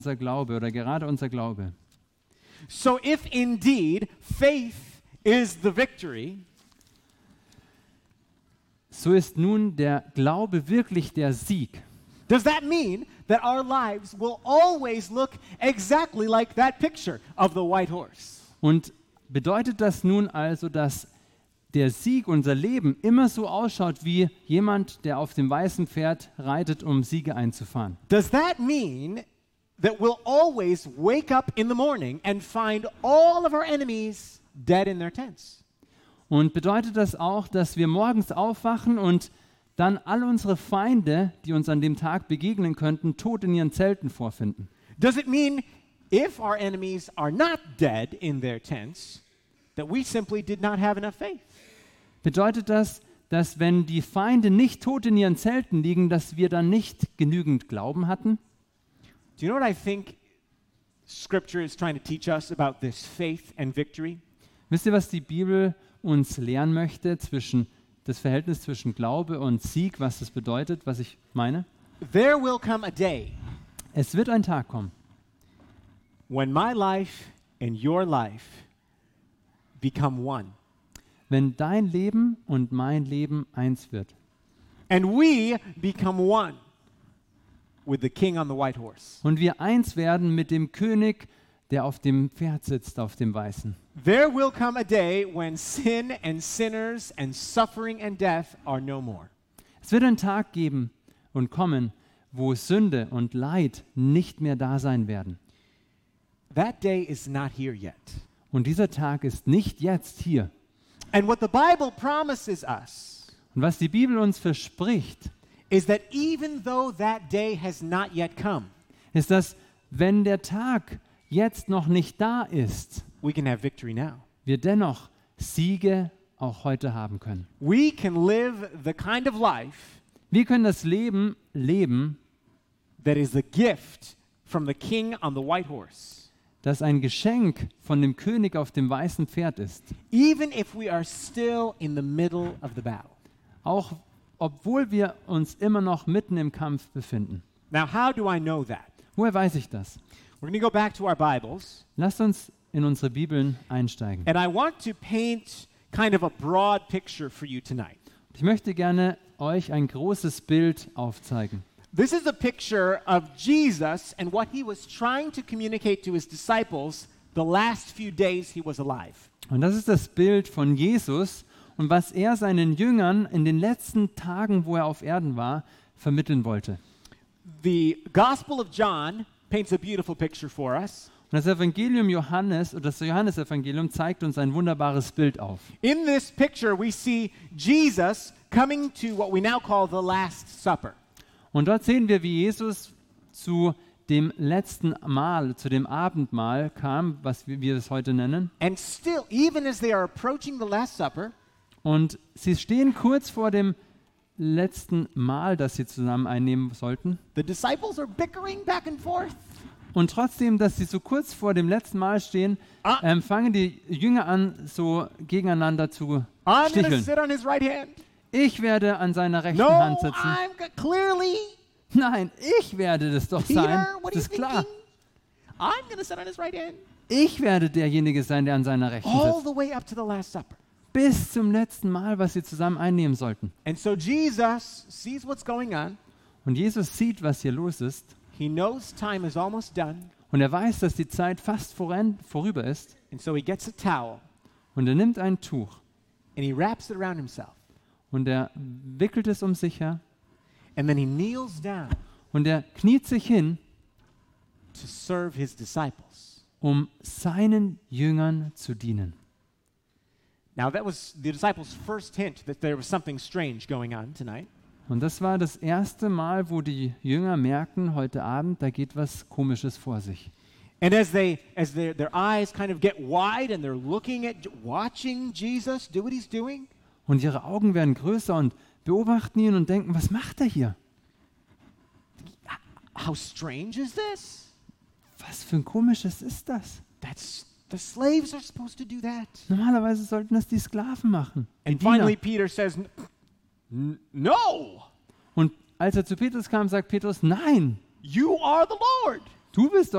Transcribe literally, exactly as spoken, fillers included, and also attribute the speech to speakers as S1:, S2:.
S1: unser Glaube oder gerade unser Glaube.
S2: So if indeed faith is the victory,
S1: so ist nun der Glaube wirklich der Sieg.
S2: Does that mean that our lives will always look exactly like that picture of the white horse?
S1: Und bedeutet das nun also, dass der Sieg, unser Leben, immer so ausschaut wie jemand, der auf dem weißen Pferd reitet, um Siege einzufahren?
S2: Does that mean that we'll always wake up in the morning and find all of our enemies dead in their tents?
S1: Und bedeutet das auch, dass wir morgens aufwachen und dann all unsere Feinde, die uns an dem Tag begegnen könnten, tot in ihren Zelten vorfinden?
S2: Does it mean if our enemies are not dead in their tents, that we simply did not have enough faith?
S1: Bedeutet das, dass wenn die Feinde nicht tot in ihren Zelten liegen, dass wir dann nicht genügend Glauben hatten?
S2: Do you know what I think Scripture is trying to teach us about this faith and victory?
S1: Wisst ihr, was die Bibel uns lehren möchte zwischen das Verhältnis zwischen Glaube und Sieg, was das bedeutet, was ich meine?
S2: There will come a day
S1: Es wird ein Tag kommen,
S2: when my life and your life become one.
S1: wenn dein Leben und mein Leben eins wird.
S2: And we become one with the king on the white horse.
S1: Und wir eins werden mit dem König, der auf dem Pferd sitzt, auf dem Weißen.
S2: There will come a day when sin and sinners and suffering and death are no more.
S1: Es wird einen Tag geben und kommen, wo Sünde und Leid nicht mehr da sein werden.
S2: That day is not here yet.
S1: Und dieser Tag ist nicht jetzt hier.
S2: And what the Bible promises us
S1: Und was die Bibel uns verspricht,
S2: is that even though that day has not yet come,
S1: ist, dass wenn der Tag jetzt noch nicht da ist,
S2: we can have victory now.
S1: wir dennoch Siege auch heute haben können.
S2: We can live the kind of life
S1: Wir können das Leben leben,
S2: that is the gift from the king on the white horse.
S1: das ein Geschenk von dem König auf dem weißen Pferd ist.
S2: Even if we are still in the middle of the battle.
S1: Auch obwohl wir uns immer noch mitten im Kampf befinden.
S2: Now, how do I know that?
S1: Woher weiß ich das?
S2: We're going to go back to our Bibles,
S1: Lasst uns in unsere Bibeln einsteigen.
S2: and I want to paint kind of a broad picture for you tonight.
S1: Ich möchte gerne euch ein großes Bild aufzeigen.
S2: This is a picture of Jesus and what he was trying to communicate to his disciples the last few days he was alive.
S1: Und das ist das Bild von Jesus und was er seinen Jüngern in den letzten Tagen, wo er auf Erden war, vermitteln wollte.
S2: The Gospel of John paints a beautiful picture for us.
S1: Und das Evangelium Johannes, oder das Johannesevangelium zeigt uns ein wunderbares Bild auf.
S2: In this picture, we see Jesus coming to what we now call the Last Supper.
S1: Und dort sehen wir, wie Jesus zu dem letzten Mahl, zu dem Abendmahl kam, was wir, wir es heute nennen.
S2: And still, even as they are approaching the Last Supper,
S1: Und sie stehen kurz vor dem letzten Mahl, das sie zusammen einnehmen sollten.
S2: the disciples are bickering back and forth.
S1: Und trotzdem, dass sie so kurz vor dem letzten Mahl stehen,
S2: Ah.
S1: ähm, fangen die Jünger an, so gegeneinander zu
S2: I'm going to
S1: sticheln.
S2: sit on his right hand.
S1: Ich werde an seiner rechten
S2: No,
S1: Hand sitzen.
S2: I'm go- clearly,
S1: Nein, ich werde das doch sein.
S2: Peter, what
S1: Das
S2: are you
S1: ist klar.
S2: thinking? I'm going to sit on his right hand
S1: Ich werde derjenige sein, der an seiner rechten
S2: all
S1: sitzt.
S2: the way up to the Last Supper.
S1: Bis zum letzten Mal, was sie zusammen einnehmen sollten.
S2: And so Jesus sees what's going on.
S1: Und Jesus sieht, was hier los ist.
S2: He knows time is almost done.
S1: Und er weiß, dass die Zeit fast voran, vorüber ist.
S2: And so he gets a towel
S1: Und er nimmt ein Tuch
S2: and he wraps it around himself.
S1: und er wickelt es um sich her.
S2: And then he kneels down
S1: Und er kniet sich hin,
S2: to serve his disciples.
S1: um seinen Jüngern zu dienen.
S2: Now, that was the disciples' first hint that there was something strange going on tonight.
S1: Und das war das erste Mal, wo die Jünger merkten, heute Abend, da geht was Komisches vor sich.
S2: And as they, as their, their eyes kind of get wide and they're looking at, watching Jesus do what he's doing,
S1: Und ihre Augen werden größer und beobachten ihn und denken, was macht er hier?
S2: how strange is this?
S1: Was für ein komisches ist das?
S2: That's, the slaves are supposed to do that.
S1: Normalerweise sollten das die Sklaven machen. Die
S2: And
S1: Diener.
S2: finally, Peter says, "N- No,
S1: Und als er zu Petrus kam, sagt Petrus, nein,
S2: you are the Lord.
S1: Du bist